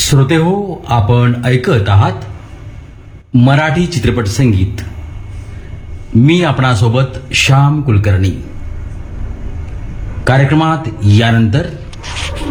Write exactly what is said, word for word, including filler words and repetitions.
श्रोते हो, आपण ऐकत आहात मराठी चित्रपट संगीत. मी आपणासोबत श्याम कुलकर्णी. कार्यक्रमात यानंतर